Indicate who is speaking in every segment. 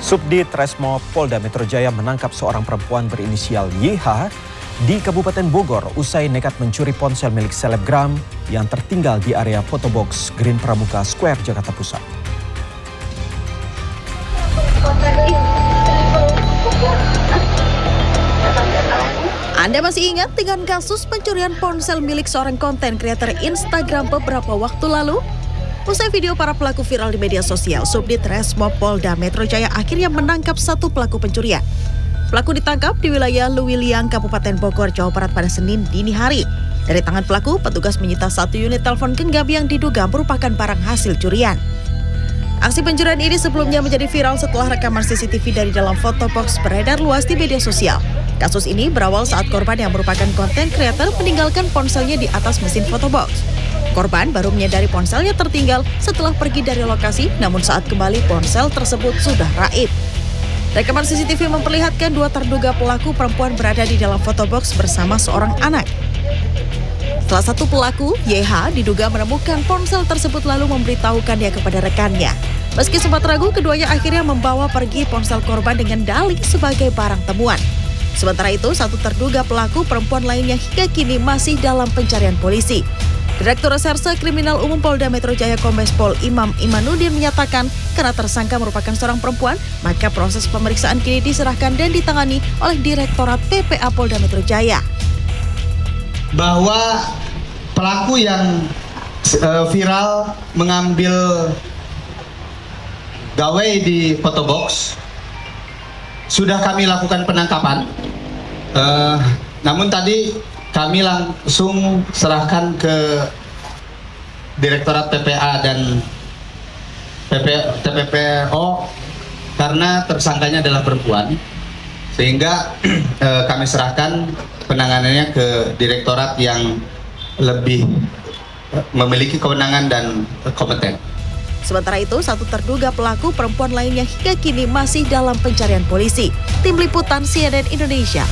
Speaker 1: Subdit Resmo Polda Metro Jaya menangkap seorang perempuan berinisial YH di Kabupaten Bogor usai nekat mencuri ponsel milik selebgram yang tertinggal di area fotobox Green Pramuka Square, Jakarta Pusat.
Speaker 2: Anda masih ingat dengan kasus pencurian ponsel milik seorang konten kreator Instagram beberapa waktu lalu? Usai video para pelaku viral di media sosial, Subdit Resmo Polda Metro Jaya akhirnya menangkap satu pelaku pencurian. Pelaku ditangkap di wilayah Luwiliang, Kabupaten Bogor, Jawa Barat pada Senin dini hari. Dari tangan pelaku, petugas menyita 1 unit telepon genggam yang diduga merupakan barang hasil curian. Aksi pencurian ini sebelumnya menjadi viral setelah rekaman CCTV dari dalam fotobox beredar luas di media sosial. Kasus ini berawal saat korban yang merupakan konten kreator meninggalkan ponselnya di atas mesin fotobox. Korban baru menyadari ponselnya tertinggal setelah pergi dari lokasi, namun saat kembali ponsel tersebut sudah raib. Rekaman CCTV memperlihatkan 2 terduga pelaku perempuan berada di dalam fotobox bersama seorang anak. Salah satu pelaku, YH, diduga menemukan ponsel tersebut lalu memberitahukannya kepada rekannya. Meski sempat ragu, keduanya akhirnya membawa pergi ponsel korban dengan dalih sebagai barang temuan. Sementara itu, satu terduga pelaku perempuan lainnya hingga kini masih dalam pencarian polisi. Direktur Reserse Kriminal Umum Polda Metro Jaya Kombes Pol Imam Imanuddin menyatakan karena tersangka merupakan seorang perempuan, maka proses pemeriksaan kini diserahkan dan ditangani oleh Direktorat PPA Polda Metro Jaya.
Speaker 3: Bahwa pelaku yang viral mengambil gawai di fotobox sudah kami lakukan penangkapan. Namun tadi kami langsung serahkan ke Direktorat PPA dan TPPO karena tersangkanya adalah perempuan, sehingga kami serahkan penanganannya ke Direktorat yang lebih memiliki kewenangan dan kompeten.
Speaker 2: Sementara itu, satu terduga pelaku perempuan lainnya hingga kini masih dalam pencarian polisi. Tim Liputan CNN Indonesia.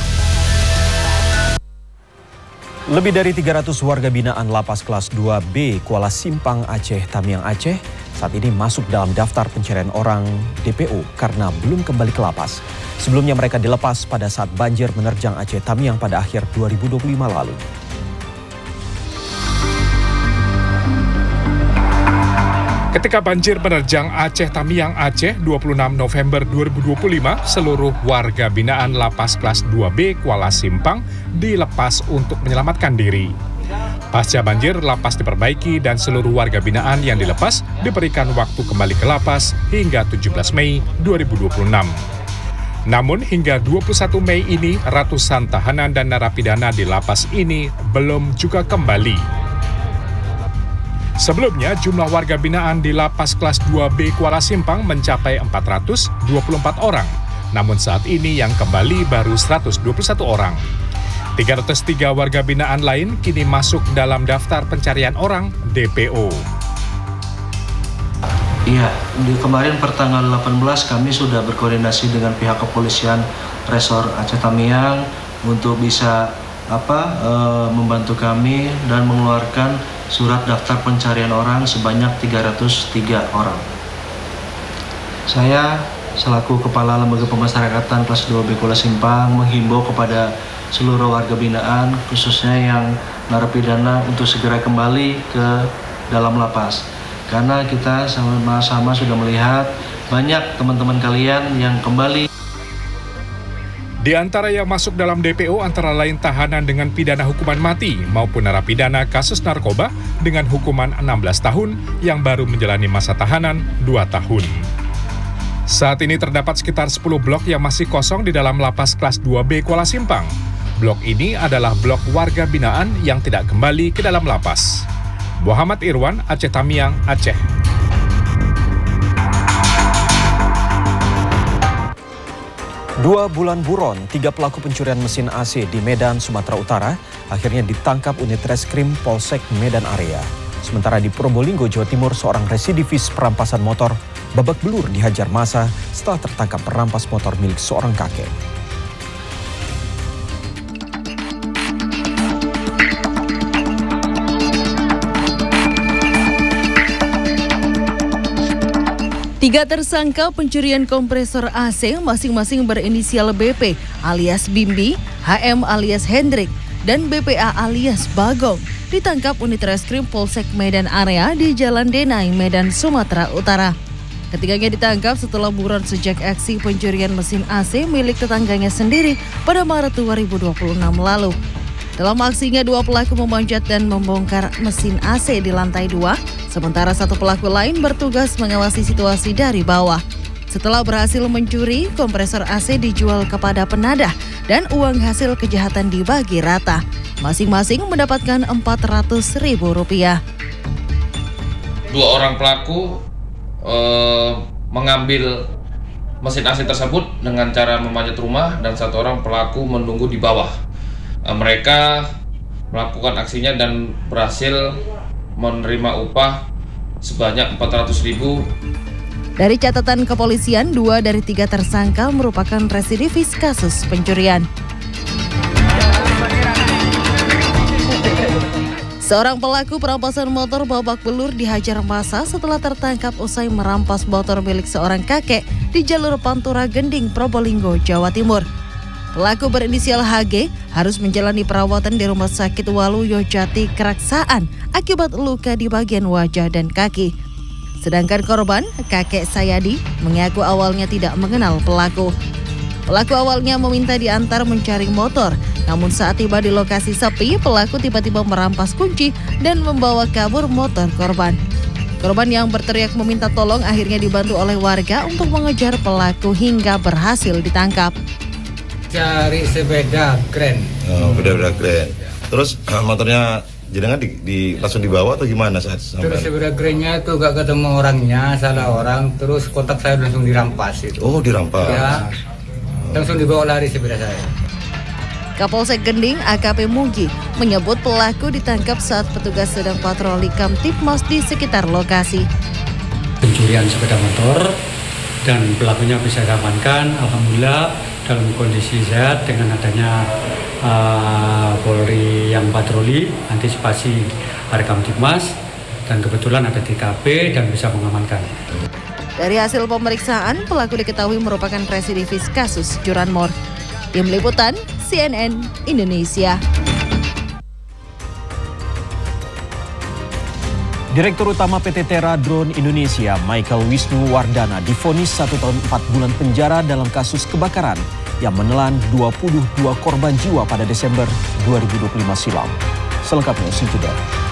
Speaker 1: Lebih dari 300 warga binaan Lapas Kelas 2B Kuala Simpang Aceh Tamiang Aceh saat ini masuk dalam daftar pencarian orang DPO karena belum kembali ke lapas. Sebelumnya mereka dilepas pada saat banjir menerjang Aceh Tamiang pada akhir 2025 lalu.
Speaker 4: Ketika banjir menerjang Aceh Tamiang Aceh 26 November 2025, seluruh warga binaan Lapas Kelas 2B Kuala Simpang dilepas untuk menyelamatkan diri. Pasca banjir, lapas diperbaiki dan seluruh warga binaan yang dilepas diberikan waktu kembali ke lapas hingga 17 Mei 2026. Namun hingga 21 Mei ini, ratusan tahanan dan narapidana di lapas ini belum juga kembali. Sebelumnya, jumlah warga binaan di Lapas Kelas 2B Kuala Simpang mencapai 424 orang. Namun saat ini yang kembali baru 121 orang. 303 warga binaan lain kini masuk dalam daftar pencarian orang DPO.
Speaker 5: Iya, kemarin pertanggal 18 kami sudah berkoordinasi dengan pihak kepolisian Resor Aceh Tamiang untuk bisa membantu kami dan mengeluarkan surat daftar pencarian orang sebanyak 303 orang. Saya selaku Kepala Lembaga Pemasyarakatan Kelas 2B Kuala Simpang menghimbau kepada seluruh warga binaan, khususnya yang narapidana, untuk segera kembali ke dalam lapas. Karena kita sama-sama sudah melihat banyak teman-teman kalian yang kembali.
Speaker 4: Di antara yang masuk dalam DPO antara lain tahanan dengan pidana hukuman mati maupun narapidana kasus narkoba dengan hukuman 16 tahun yang baru menjalani masa tahanan 2 tahun. Saat ini terdapat sekitar 10 blok yang masih kosong di dalam Lapas Kelas 2B Kuala Simpang. Blok ini adalah blok warga binaan yang tidak kembali ke dalam lapas. Muhammad Irwan, Aceh Tamiang, Aceh.
Speaker 1: 2 bulan buron, 3 pelaku pencurian mesin AC di Medan, Sumatera Utara akhirnya ditangkap unit Reskrim Polsek Medan Area. Sementara di Probolinggo, Jawa Timur, seorang residivis perampasan motor babak belur dihajar massa setelah tertangkap merampas motor milik seorang kakek.
Speaker 6: Tiga tersangka pencurian kompresor AC masing-masing berinisial BP alias Bimbi, HM alias Hendrik, dan BPA alias Bagong ditangkap unit reskrim Polsek Medan Area di Jalan Denai, Medan, Sumatera Utara. Ketiganya ditangkap setelah buron sejak aksi pencurian mesin AC milik tetangganya sendiri pada Maret 2026 lalu. Dalam aksinya, dua pelaku memanjat dan membongkar mesin AC di lantai 2, sementara satu pelaku lain bertugas mengawasi situasi dari bawah. Setelah berhasil mencuri, kompresor AC dijual kepada penadah dan uang hasil kejahatan dibagi rata. Masing-masing mendapatkan Rp400.000.
Speaker 7: Dua orang pelaku mengambil mesin AC tersebut dengan cara memanjat rumah dan satu orang pelaku menunggu di bawah. Mereka melakukan aksinya dan berhasil menerima upah sebanyak Rp400.000.
Speaker 6: Dari catatan kepolisian, 2 dari 3 tersangka merupakan residivis kasus pencurian. Seorang pelaku perampasan motor babak belur dihajar massa setelah tertangkap usai merampas motor milik seorang kakek di jalur Pantura Gending, Probolinggo, Jawa Timur. Pelaku berinisial HG harus menjalani perawatan di Rumah Sakit Waluyo Jati Keraksaan akibat luka di bagian wajah dan kaki. Sedangkan korban, kakek Sayadi, mengaku awalnya tidak mengenal pelaku. Pelaku awalnya meminta diantar mencari motor, namun saat tiba di lokasi sepi, pelaku tiba-tiba merampas kunci dan membawa kabur motor korban. Korban yang berteriak meminta tolong akhirnya dibantu oleh warga untuk mengejar pelaku hingga berhasil ditangkap.
Speaker 8: Cari sepeda keren.
Speaker 9: Oh, sepeda keren. Terus motornya jenengan langsung dibawa atau gimana saat sampai?
Speaker 8: Terus sepeda kerennya itu gak ketemu orangnya, salah orang. Terus kontak saya langsung dirampas itu.
Speaker 9: Oh, dirampas.
Speaker 8: Ya, langsung dibawa lari sepeda saya.
Speaker 6: Kapolsek Gending AKP Mugi menyebut pelaku ditangkap saat petugas sedang patroli Kamtibmas di sekitar lokasi.
Speaker 10: Pencurian sepeda motor dan pelakunya bisa diamankan, alhamdulillah dalam kondisi sehat dengan adanya Polri yang patroli antisipasi hari Kamtibmas dan kebetulan ada TKP dan bisa mengamankan.
Speaker 6: Dari hasil pemeriksaan, pelaku diketahui merupakan residivis kasus curanmor. Tim Liputan CNN Indonesia.
Speaker 1: Direktur Utama PT Tera Drone Indonesia, Michael Wisnu Wardana, divonis 1 tahun 4 bulan penjara dalam kasus kebakaran yang menelan 22 korban jiwa pada Desember 2025 silam. Selengkapnya usai jeda.